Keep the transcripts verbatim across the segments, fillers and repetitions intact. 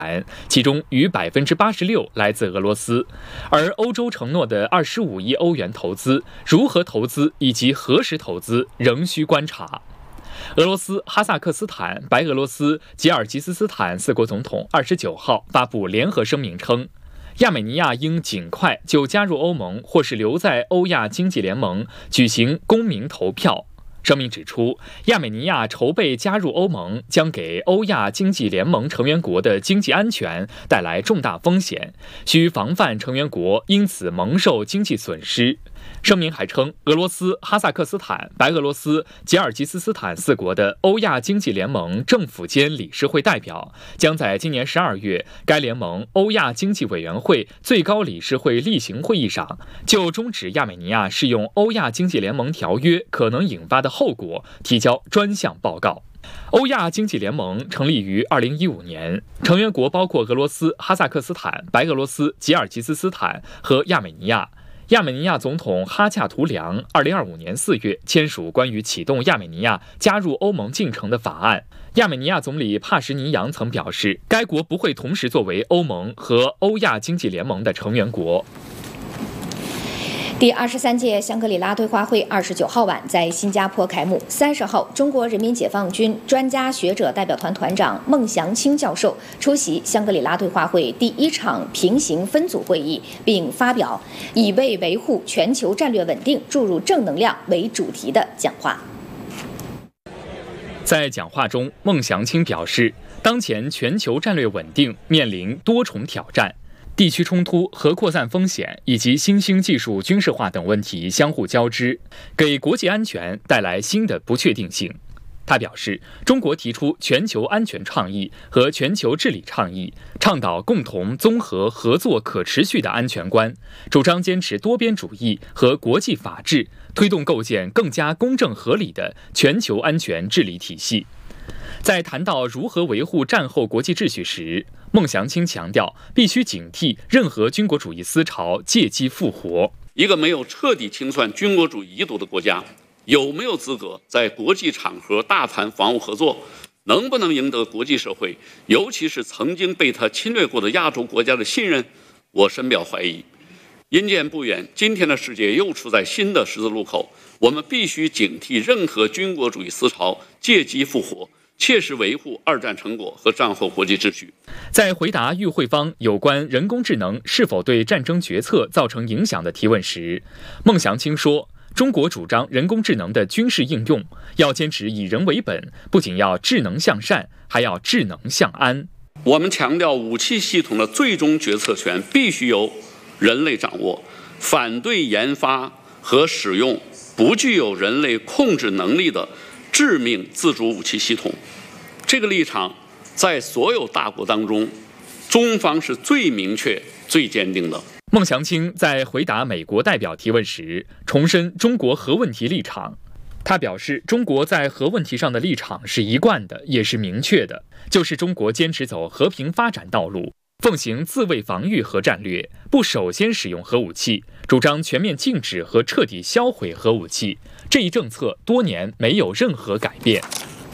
其中逾百分之八十六来自俄罗斯，而欧洲承诺的二十五亿欧元投资，如何投资以及何时投资，仍需观察。俄罗斯、哈萨克斯坦、白俄罗斯、吉尔吉斯斯坦四国总统二十九号发布联合声明称，亚美尼亚应尽快就加入欧盟或是留在欧亚经济联盟举行公民投票。声明指出，亚美尼亚筹备加入欧盟将给欧亚经济联盟成员国的经济安全带来重大风险，需防范成员国因此蒙受经济损失。声明还称，俄罗斯、哈萨克斯坦、白俄罗斯、吉尔吉斯斯坦四国的欧亚经济联盟政府间理事会代表将在今年十二月该联盟欧亚经济委员会最高理事会例行会议上，就终止亚美尼亚适用欧亚经济联盟条约可能引发的后果提交专项报告。欧亚经济联盟成立于二零一五年，成员国包括俄罗斯、哈萨克斯坦、白俄罗斯、吉尔吉斯斯坦和亚美尼亚。亚美尼亚总统哈恰图良二零二五年四月签署关于启动亚美尼亚加入欧盟进程的法案。亚美尼亚总理帕什尼扬曾表示，该国不会同时作为欧盟和欧亚经济联盟的成员国。 第二十三届香格里拉对话会二十九号晚在新加坡开幕。三十号，中国人民解放军专家学者代表团团长孟祥青教授出席香格里拉对话会第一场平行分组会议，并发表以为维护全球战略稳定注入正能量为主题的讲话。 在讲话中，孟祥青表示，当前全球战略稳定面临多重挑战。地区冲突、核扩散风险以及新兴技术军事化等问题相互交织，给国际安全带来新的不确定性。他表示，中国提出全球安全倡议和全球治理倡议，倡导共同、综合、合作、可持续的安全观，主张坚持多边主义和国际法治，推动构建更加公正合理的全球安全治理体系。在谈到如何维护战后国际秩序时，孟祥青强调，必须警惕任何军国主义思潮借机复活。 一个没有彻底清算军国主义遗毒的国家，有没有资格在国际场合大谈防务合作？能不能赢得国际社会，尤其是曾经被他侵略过的亚洲国家的信任？我深表怀疑。因见不远，今天的世界又处在新的十字路口，我们必须警惕任何军国主义思潮借机复活，切实维护二战成果和战后国际秩序。 在回答与会方有关人工智能是否对战争决策造成影响的提问时，孟祥青说，中国主张人工智能的军事应用要坚持以人为本，不仅要智能向善，还要智能向安。 我们强调，武器系统的最终决策权必须由人类掌握，反对研发和使用不具有人类控制能力的致命自主武器系统。这个立场在所有大国当中，中方是最明确、最坚定的。 孟祥青在回答美国代表提问时，重申中国核问题立场。他表示，中国在核问题上的立场是一贯的，也是明确的，就是中国坚持走和平发展道路，奉行自卫防御核战略，不首先使用核武器，主张全面禁止和彻底销毁核武器。这一政策多年没有任何改变。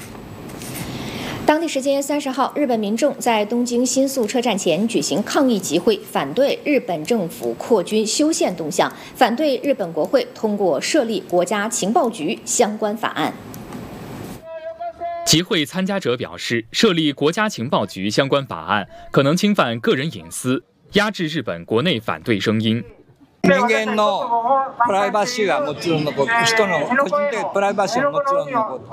当地时间三十号，日本民众在东京新宿车站前举行抗议集会，反对日本政府扩军修宪动向，反对日本国会通过设立国家情报局相关法案。 集会参加者表示，设立国家情报局相关法案可能侵犯个人隐私，压制日本国内反对声音。 人間のプライバシーはもちろんのこと、人の個人的プライバシーはもちろんのこと、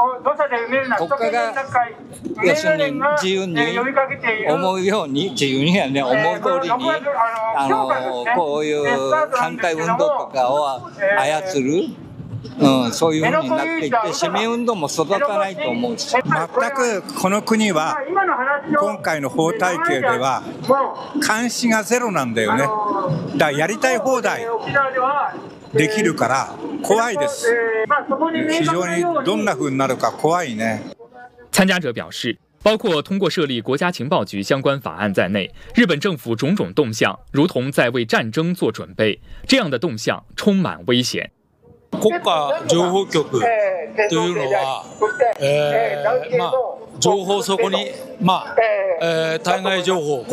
国家が要するに自由に思うように、自由にやね、思う通りにあのこういう反対運動とかを操る。うん、そういうふうになっていって、市民運動も育たないと思うし。 全くこの国は今回の法体系では監視がゼロなんだよね。だからやりたい放題できるから怖いです。非常にどんな風になるか怖いね。 参加者表示，包括通过设立国家情报局相关法案在内，日本政府种种动向如同在为战争做准备，这样的动向充满危险。 国家情報局というのは、えーまあ、 情報そこにまあ、えー、対外情報